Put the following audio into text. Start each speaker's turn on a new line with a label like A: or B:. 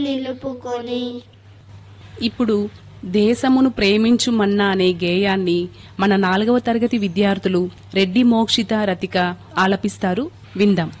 A: నిలుపుకొని.
B: ఇప్పుడు దేశమును ప్రేమించుమన్నా అనే గేయాన్ని మన 4వ తరగతి విద్యార్థులు రెడ్డి మోక్షిత రతిక ఆలపిస్తారు, విందాం.